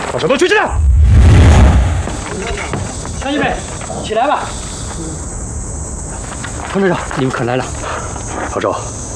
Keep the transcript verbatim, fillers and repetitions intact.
把手都举起来！ 乡亲们，起来吧！ 唐队长， 你们可来了。 老赵。